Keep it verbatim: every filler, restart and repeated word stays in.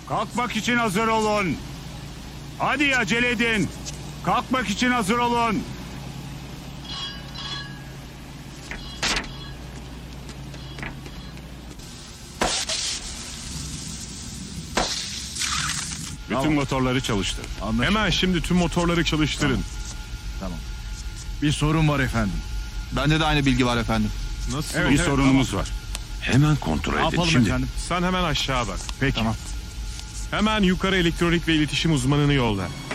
Kalkmak için hazır olun. Hadi acele edin. Kalkmak için hazır olun. Bütün Tamam. motorları çalıştır. Anlaşıldı. Hemen şimdi tüm motorları çalıştırın. Tamam. Bir sorun var efendim. Bende de aynı bilgi var efendim. Nasıl? Bir Evet, sorunumuz var. Hemen kontrol Ne edin yapalım şimdi. efendim? Sen hemen aşağı bak. Peki. Tamam. Hemen yukarı elektronik ve iletişim uzmanını yolla.